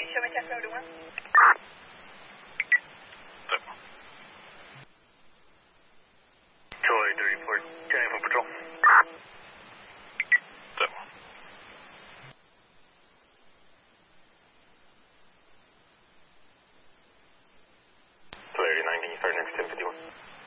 show me test mode 1. Joy to report 10 from patrol. Polarity 9, can you start next 1051?